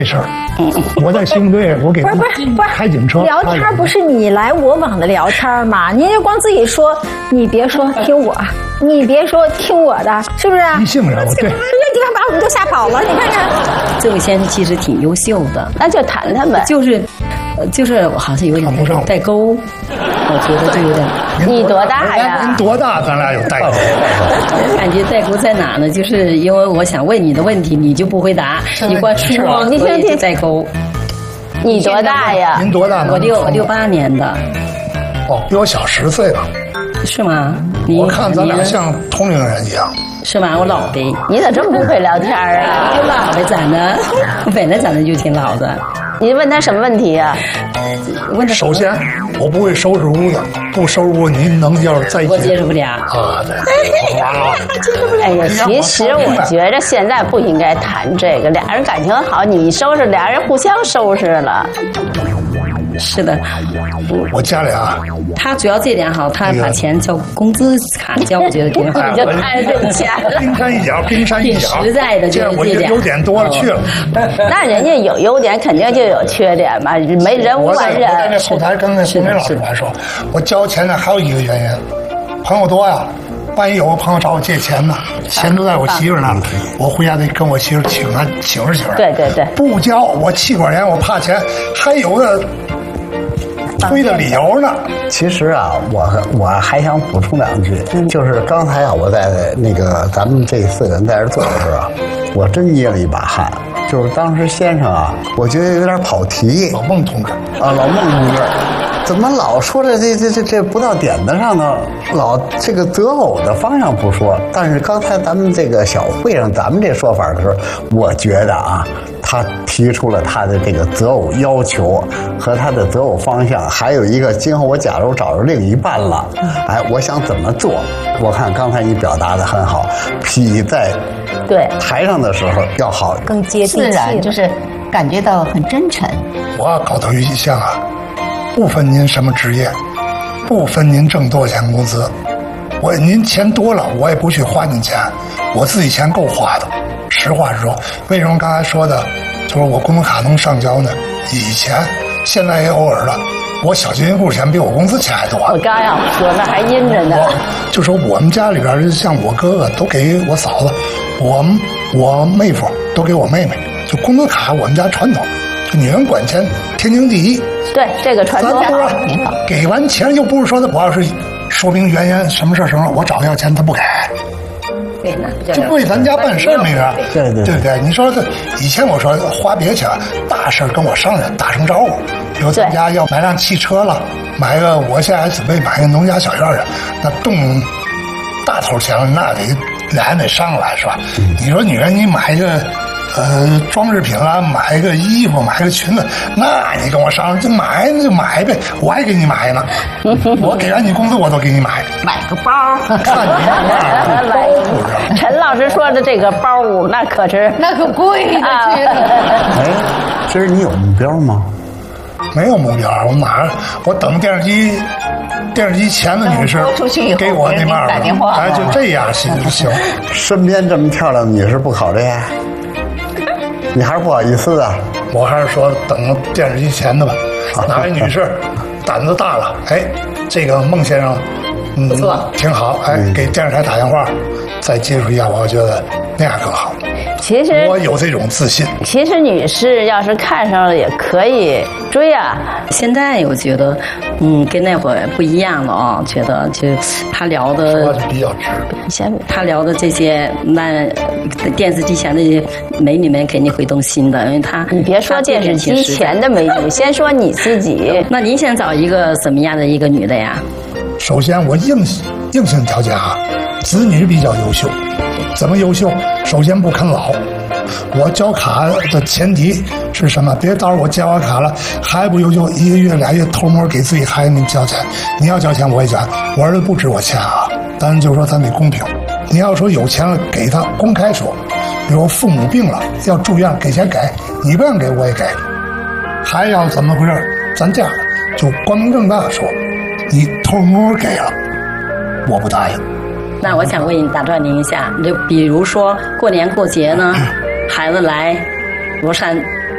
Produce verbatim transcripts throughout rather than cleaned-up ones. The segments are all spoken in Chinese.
这事儿，我在行动队，我给不是不是不是开警车聊天，不是你来我往的聊天吗？您就光自己说，你别说听我，你别说听我的，是不是？ 你信任我，对。 你看把我们都吓跑了，你看看。 这位先生其实挺优秀的， 那就谈谈呗。 就是，就是好像有点代沟，我觉得就有点。 你多大呀？ 您多大？咱俩有代沟。 感觉代沟在哪呢？就是因为我想问你的问题，你就不回答，你光说， 你听听代沟。 你多大呀？ 您多大？ 我六六八年的。 哦，比我小十岁了。 是吗？ 我看咱俩像同龄人一样。 是吧？我老的。 你咋这么不会聊天啊？ 我老的长得，我本来长得就挺老的。 你问他什么问题呀、 啊？问他。 首先，我不会收拾屋子，不收拾屋，您能要是在一起？ 我接受不了。 啊，对。哇， 接受不了。哎呀，其实我觉着现在不应该谈这个，俩人感情好，你收拾，俩人互相收拾了。 是的， 我家里啊， 他主要这点好，他把钱交工资卡交，我觉得挺好。 你就看这钱了， 冰山一角，冰山一角。 实在的就是这点，我优点多了去了。 那人家有优点，肯定就有缺点嘛，没人无完人。 我在那后台跟那洪梅老师来说，我交钱呢还有一个原因，朋友多呀。万一有个朋友找我借钱呢，钱都在我媳妇那儿，我回家得跟我媳妇请他请着请着。 对对对， 不交我气管炎，我怕钱，还有的推的理由呢。 其实啊，我我还想补充两句，就是刚才啊，我在那个咱们这四个人在这坐的时候啊，我真捏了一把汗。就是当时先生啊，我觉得有点跑题。 老孟同志啊，老孟同志。怎么老说这这这这这不到点子上呢？老这个择偶的方向不说，但是刚才咱们这个小会上咱们这说法的时候，我觉得啊，他提出了他的这个择偶要求和他的择偶方向，还有一个今后我假如找着另一半了，哎，我想怎么做？我看刚才你表达的很好，比在对台上的时候要好， 更接地气，就是感觉到很真诚。 我要搞头一项啊。不分您什么职业，不分您挣多少钱工资，我您钱多了，我也不去花您钱，我自己钱够花的。实话实说，为什么刚才说的，就是我工资卡能上交呢？以前，现在也偶尔了，我小金库钱比我工资钱还多。 我刚要说，那还阴着呢。 就说我们家里边，像我哥哥都给我嫂子，我我妹夫都给我妹妹，就工资卡我们家传统。女人管钱，天经地义。 对，这个传统好。给完钱又不是说他，我要是说明原因，什么事儿什么，我找要钱他不给。 对，那就为咱家办事那个， 对对对不对？你说这以前我说花别钱，大事跟我商量，打声招呼。比如咱家要买辆汽车了，买个我现在还准备买个农家小院去，那动大头钱了，那得俩人得商量是吧？你说女人你买个。呃，装饰品啦，买个衣服，买个裙子，那你跟我商量，就买那就买呗，我还给你买呢。我给完你工资，我都给你买， 买个包。 看你那包不是？ 陈老师说的这个包，那可是那可贵的去了。 哎，其实你有目标吗？ 没有目标，我马上我等电视机。电视机前的女士给我那面打电话， 哎，就这样行就行。 身边这么漂亮的女士不考虑啊？你还是不好意思啊？ 我还是说等电视机前的吧。哪位女士胆子大了？哎，这个孟先生，嗯， 不错， 挺好。哎，给电视台打电话，再接触一下，我觉得那样更好。 其实我有这种自信。 其实女士要是看上了也可以追啊。 现在我觉得，嗯，跟那会儿不一样了啊、哦。觉得就他聊的说的比较直。 先他聊的这些，那电视机前的这些美女们肯定会动心的，因为他你别说电视机前的美女，先说你自己。 那您想找一个什么样的一个女的呀？ 首先我硬硬性条件啊，子女比较优秀。怎么优秀？首先不啃老。我交卡的前提是什么？别到时候我交完卡了还不优秀，一个月俩月偷摸给自己孩子们交钱。你要交钱我也交，我儿子不值我钱啊。但就说咱得公平。你要说有钱了给他公开说，比如父母病了要住院给钱给，你不让给我也给。还要怎么回事？咱这样就光明正大说，你偷摸给了，我不答应。 那我想问你，打断您一下，就比如说过年过节呢，孩子来罗山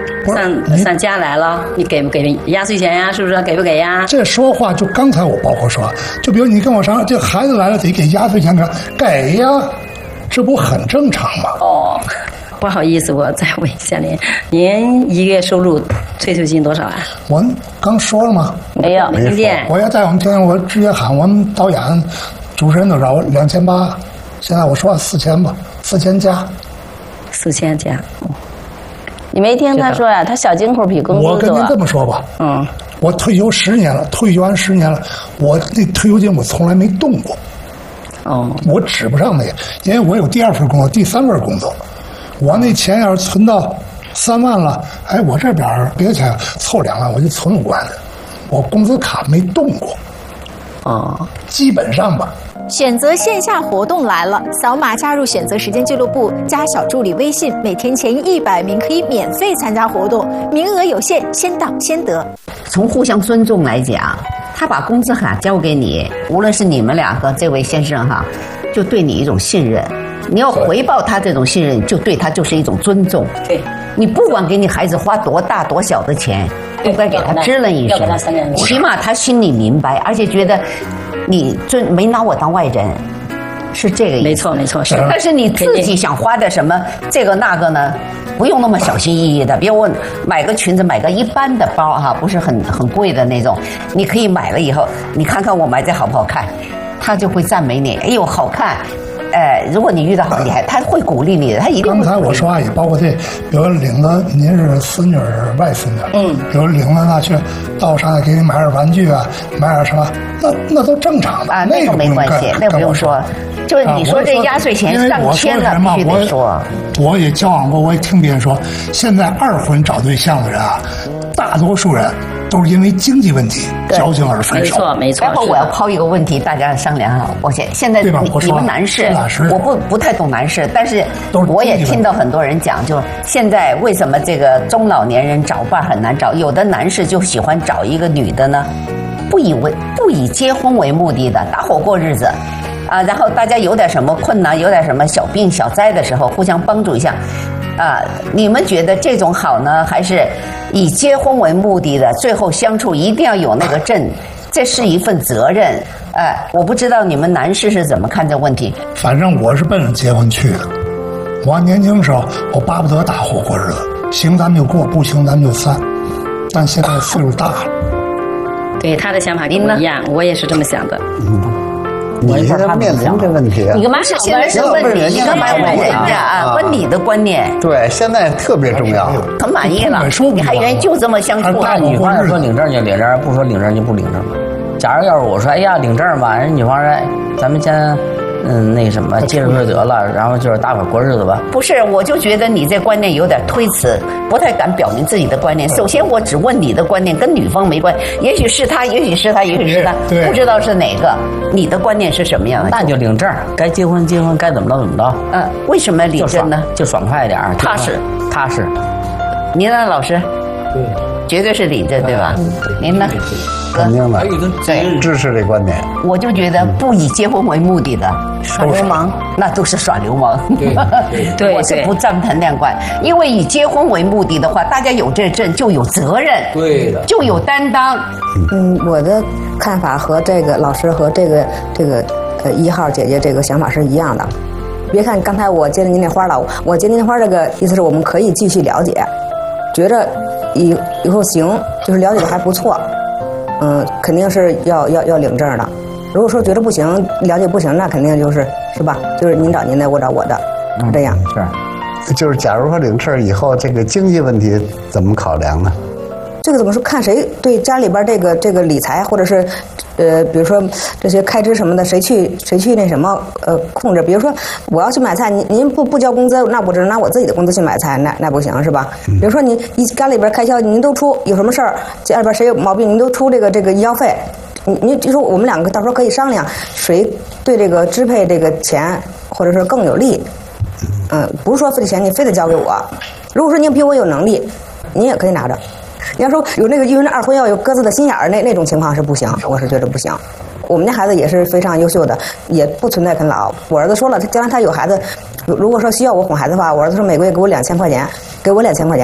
上上家来了，你给不给压岁钱呀？是不是给不给呀？ 这说话就刚才我包括说，就比如你跟我商，这孩子来了得给压岁钱，给呀，这不很正常吗？ 哦，不好意思，我再问一下您，您一个月收入退休金多少啊？ 我刚说了吗？ 没有，没听见。 我要在我们天津，我直接喊我们导演、主持人都找我两千八，现在我说四千吧，四千加， 四千加。 你没听他说呀、啊？他小金库比工资多。 我跟您这么说吧， 嗯， 我退休十年了，退休完十年了，我那退休金我从来没动过。 哦， 我指不上那个，因为我有第二份工作，第三份工作，我那钱要是存到三万了，哎，我这边别钱凑两万，我就存五万的，我工资卡没动过。 哦， 基本上吧。 选择线下活动来了，扫码加入选择时间俱乐部，加小助理微信，每天前一百名可以免费参加活动，名额有限，先到先得。 从互相尊重来讲，他把工资卡交给你，无论是你们俩和这位先生哈，就对你一种信任。你要回报他这种信任，就对他就是一种尊重。 对， 你不管给你孩子花多大多小的钱，都该给他支棱一声，起码他心里明白，而且觉得你尊没拿我当外人，是这个意思。 没错没错，是。 但是你自己想花的什么这个那个呢，不用那么小心翼翼的。比如我买个裙子，买个一般的包哈，不是很很贵的那种，你可以买了以后，你看看我买这好不好看，他就会赞美你，哎呦好看。呃，如果你遇到好厉害，他会鼓励你的，他一定会。 刚才我说啊，也包括这，比如领子，您是孙女是外孙女， 嗯， 比如领子那去到上海给你买点玩具啊，买点什么，那那都正常的啊，那个没关系，那不用说。就是你说这压岁钱上千了，必须得说。 我也交往过，我也听别人说，现在二婚找对象的人啊，大多数人都是因为经济问题矫情而分手。 没错没错。 然后我要抛一个问题，大家商量哈。我现现在你你们男士，我不不太懂男士，但是我也听到很多人讲，就现在为什么这个中老年人找伴很难找？有的男士就喜欢找一个女的呢，不以为不以结婚为目的的，搭伙过日子。啊，然后大家有点什么困难，有点什么小病小灾的时候，互相帮助一下。啊，你们觉得这种好呢，还是以结婚为目的的，最后相处一定要有那个证，这是一份责任。哎、呃，我不知道你们男士是怎么看这问题。 反正我是奔着结婚去的。我年轻时候，我巴不得搭伙过日子，行咱们就过，不行咱们就散。但现在岁数大了。 对，他的想法跟我一样，我也是这么想的。 嗯。你现在面临这问题啊？ 你干嘛是现在是问你？你干嘛问人家啊？问你的观念。 对，现在特别重要。 很满意了，你还愿意就这么相处？ 那女方要说领证就领证，不说领证就不领证嘛。假如要是我说，哎呀，领证吧，人女方说，咱们先。嗯，那什么，接着就得了，然后就是大伙过日子吧。 不是，我就觉得你这观念有点推辞，不太敢表明自己的观念。首先，我只问你的观念，跟女方没关，也许是他，也许是他，也许是他，不知道是哪个。你的观念是什么样的？ 那就领证，该结婚结婚，该怎么着怎么着。 嗯，为什么领证呢？ 就爽快一点， 踏实， 踏实。 您呢，老师？ 对， 绝对是领证，对吧？您呢？ 肯定的，对，支持这观点。 我就觉得不以结婚为目的的耍流氓，那都是耍流氓。 对， 我是不赞同那观，因为以结婚为目的的话，大家有这证就有责任， 对的， 就有担当。 嗯，我的看法和这个老师和这个这个呃一号姐姐这个想法是一样的。别看刚才我接了您那花了，我接您那花这个意思是我们可以继续了解，觉着以以后行，就是了解的还不错。嗯，肯定是要要要领证的。如果说觉得不行，了解不行，那肯定就是是吧？就是您找您的，我找我的，是这样。 是，就是假如说领证以后，这个经济问题怎么考量呢？ 这个怎么说？看谁对家里边这个这个理财，或者是，呃，比如说这些开支什么的，谁去谁去那什么呃控制？比如说我要去买菜，您您不不交工资，那我只能拿我自己的工资去买菜，那那不行是吧？比如说你一家里边开销您都出，有什么事儿家里边谁有毛病您都出这个这个医药费，你你就说我们两个到时候可以商量，谁对这个支配这个钱或者是更有利。嗯，不是说这钱你非得交给我，如果说您比我有能力，您也可以拿着。你要说有那个因为二婚要有各自的心眼儿，那那种情况是不行，我是觉得不行。我们家孩子也是非常优秀的，也不存在啃老。我儿子说了，将来他有孩子，如果说需要我哄孩子的话，我儿子说每个月给我两千块钱，给我两千块钱，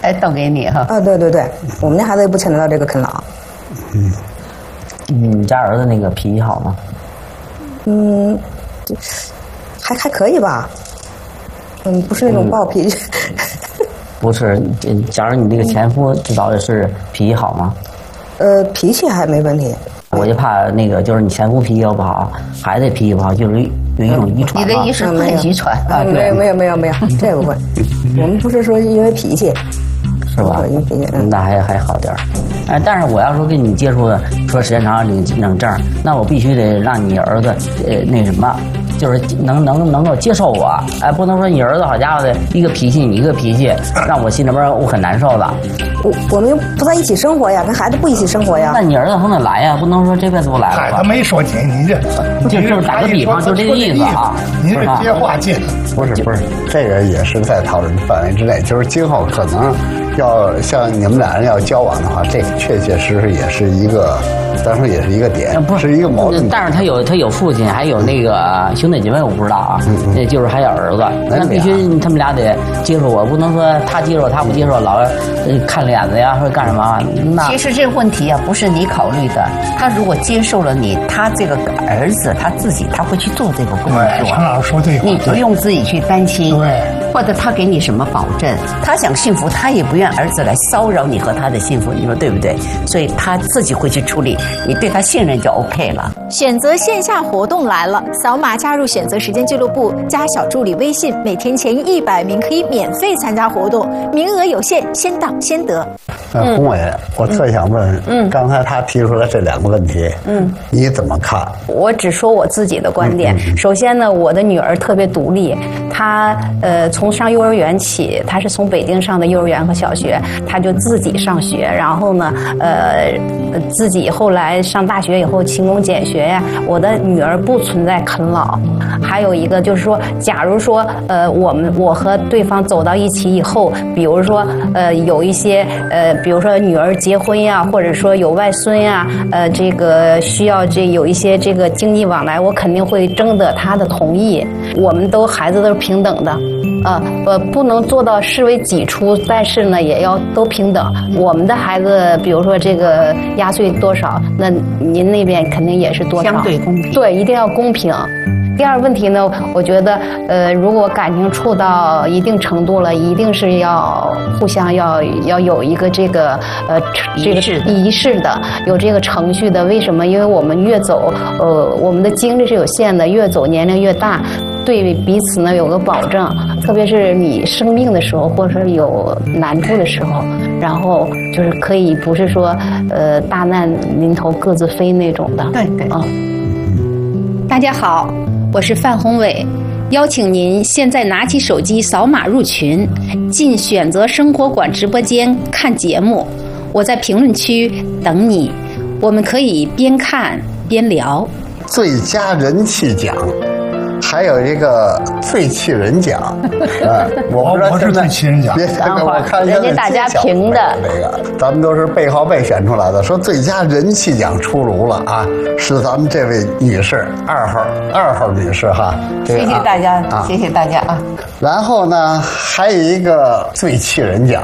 哎，都给你哈。 啊，对对对，我们家孩子也不牵扯到这个啃老。 嗯，你家儿子那个脾气好吗？ 嗯，还还可以吧。嗯，不是那种暴脾气。 嗯、不是，假如你这个前夫知道的是脾气好吗？ 呃，脾气还没问题。 我就怕那个，就是你前夫脾气要不好，孩子脾气不好，就是有一种遗传。 你的意思不是遗传啊？没有没有没有没有，这不会。我们不是说因为脾气， 是吧？ 因为脾气， 那还还好点儿。哎，但是我要说跟你接触的，说时间长领领证，那我必须得让你儿子呃那什么。就是能能能够接受我，哎，不能说你儿子好家伙的一个脾气，你一个脾气，让我心里边我很难受的。 我我们又不在一起生活呀，跟孩子不一起生活呀。 那你儿子从哪来呀？不能说这辈子不来了吧？ 他没说你，你这就就是打个比方，就这个意思啊。 你这接话接不是不是，这个也是在讨论范围之内。就是今后可能要像你们俩人要交往的话，这确确实实也是一个。咱说也是一个点， 不是一个矛盾。 但是他有他有父亲，还有那个兄弟姐妹，我不知道啊。那、嗯、就是还有儿子，那必须他们俩得接受我，不能说他接受他不接受，老看脸子呀或者干什么。那其实这个问题啊，不是你考虑的。他如果接受了你，他这个儿子他自己他会去做这个工作。 陈老师说这个， 你不用自己去担心。 对。 或者他给你什么保证？他想幸福，他也不愿儿子来骚扰你和他的幸福，你说对不对？所以他自己会去处理，你对他信任就 OK 了。 选择线下活动来了，扫码加入选择时间俱乐部，加小助理微信，每天前一百名可以免费参加活动，名额有限，先到先得。 呃，龚伟，我特想问，嗯，刚才他提出来这两个问题，嗯，你怎么看？ 我只说我自己的观点。嗯嗯、首先呢，我的女儿特别独立，她呃从上幼儿园起，她是从北京上的幼儿园和小学，她就自己上学，然后呢，呃，自己后来上大学以后勤工俭学呀。我的女儿不存在啃老。还有一个就是说，假如说呃我们我和对方走到一起以后，比如说呃有一些呃。比如说女儿结婚呀，或者说有外孙呀，呃，这个需要这有一些这个经济往来，我肯定会征得他的同意。我们都孩子都是平等的，啊，呃，不能做到视为己出，但是呢，也要都平等。我们的孩子，比如说这个压岁多少，那您那边肯定也是多少， 相对公平。 对，一定要公平。第二个问题呢，我觉得，呃，如果感情处到一定程度了，一定是要互相要要有一个这个呃这个仪式的，有这个程序的。为什么？因为我们越走，呃，我们的精力是有限的，越走年龄越大，对彼此呢有个保证。特别是你生病的时候，或者说有难处的时候，然后就是可以不是说呃大难临头各自飞那种的。 对对啊。 大家好。我是范宏伟，邀请您现在拿起手机扫码入群，进选择生活馆直播间看节目。我在评论区等你，我们可以边看边聊。 最佳人气奖，还有一个最气人奖，啊，我不知道我是最气人奖。 别这个我看人家大家评的这个，咱们都是背靠背选出来的。说最佳人气奖出炉了啊，是咱们这位女士，二号二号女士哈。这个、 谢谢大家，啊、谢谢大家啊。 然后呢，还有一个最气人奖。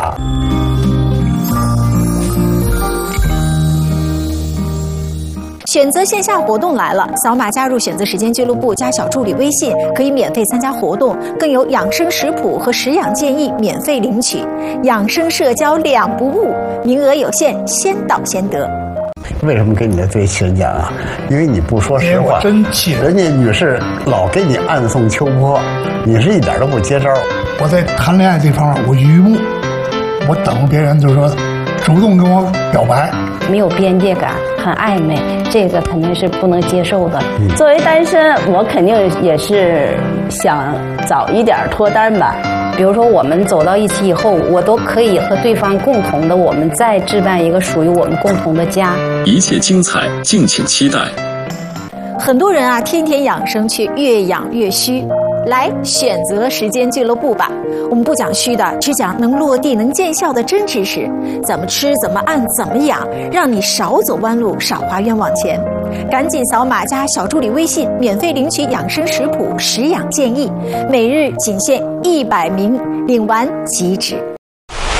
选择线下活动来了，扫码加入选择时间俱乐部，加小助理微信，可以免费参加活动，更有养生食谱和食养建议免费领取，养生社交两不误，名额有限，先到先得。 为什么给你的最气人奖啊？因为你不说实话， 真气人。 人家女士老给你暗送秋波，你是一点都不接招。 我在谈恋爱这方面我愚目，我等别人就是说主动跟我表白， 没有边界感，很暧昧，这个肯定是不能接受的。嗯、作为单身，我肯定也是想早一点脱单吧。比如说我们走到一起以后，我都可以和对方共同的，我们再置办一个属于我们共同的家。 一切精彩，敬请期待。 很多人啊，天天养生，却越养越虚。来选择时间俱乐部吧，我们不讲虚的，只讲能落地能见效的真知识，怎么吃怎么按怎么养，让你少走弯路，少花冤枉钱。赶紧扫码加小助理微信，免费领取养生食谱、食养建议，每日仅限一百名，领完即止。